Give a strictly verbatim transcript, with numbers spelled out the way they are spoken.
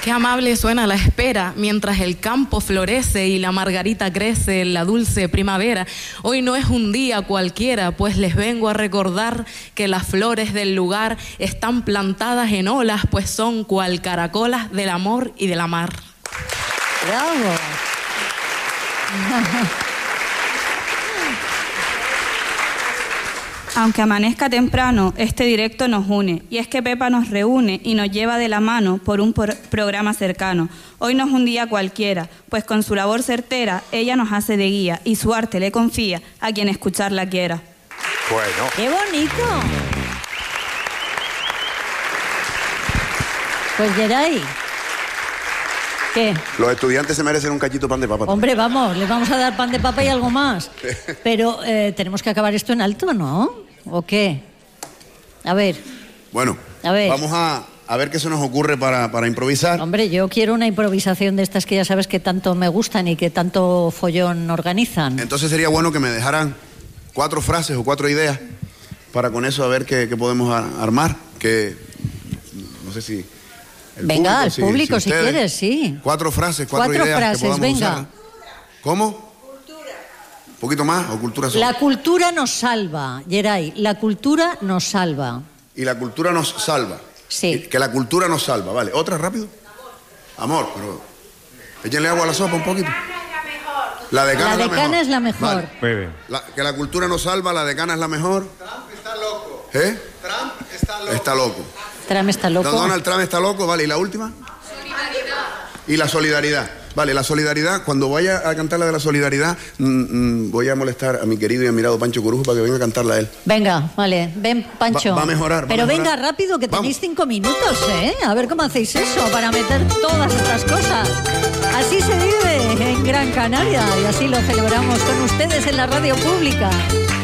Qué amable suena la espera mientras el campo florece y la margarita crece en la dulce primavera. Hoy no es un día cualquiera, pues les vengo a recordar que las flores del lugar están plantadas en olas, pues son cual caracolas del amor y de la mar. ¡Bravo! Aunque amanezca temprano, este directo nos une, y es que Pepa nos reúne y nos lleva de la mano por un por programa cercano. Hoy no es un día cualquiera, pues con su labor certera, ella nos hace de guía, y su arte le confía a quien escucharla quiera. Bueno. ¡Qué bonito! Pues Geray, ¿qué? Los estudiantes se merecen un cachito pan de papa. Hombre, vamos, les vamos a dar pan de papa y algo más. Pero eh, tenemos que acabar esto en alto, ¿no? ¿O qué? A ver. Bueno, a ver. vamos a, a ver qué se nos ocurre para, para improvisar. Hombre, yo quiero una improvisación de estas que ya sabes que tanto me gustan y que tanto follón organizan. Entonces sería bueno que me dejaran cuatro frases o cuatro ideas para con eso a ver qué, qué podemos a, armar. Que no sé si... El venga, público, al si, público, si, si quieres, sí. Cuatro frases, cuatro, cuatro ideas frases, que podamos venga. usar. ¿Cómo? Cultura. ¿Un poquito más o cultura solo? La cultura nos salva, Geray, la cultura nos salva. Y la cultura nos salva. Sí. Que la cultura nos salva, vale. ¿Otra rápido? Amor, pero... échenle agua a la sopa un poquito. La decana, la es, la decana es la mejor. Vale. Muy bien. La, que la cultura nos salva, la decana es la mejor. Trump está loco. ¿Eh? Trump está loco. Está loco. Trump está loco. Donald Trump está loco, vale. ¿Y la última? Solidaridad. Y la solidaridad. Vale, la solidaridad, cuando vaya a cantar la de la solidaridad, mmm, mmm, voy a molestar a mi querido y admirado Pancho Corujo para que venga a cantarla a él. Venga, vale, ven, Pancho. Va, va a mejorar. Va Pero a mejorar. venga rápido, que Vamos. tenéis cinco minutos, ¿eh? A ver cómo hacéis eso para meter todas estas cosas. Así se vive en Gran Canaria y así lo celebramos con ustedes en la radio pública.